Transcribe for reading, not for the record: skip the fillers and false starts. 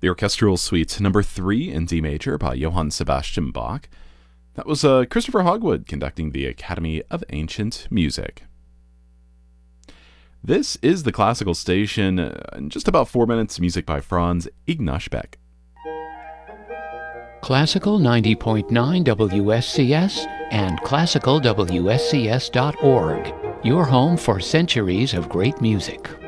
The Orchestral Suite Number 3 in D major by Johann Sebastian Bach. That was Christopher Hogwood conducting the Academy of Ancient Music. This is the Classical Station. In just about 4 minutes, music by Franz Ignaz Beck. Classical 90.9 WSCS and classicalwscs.org. Your home for centuries of great music.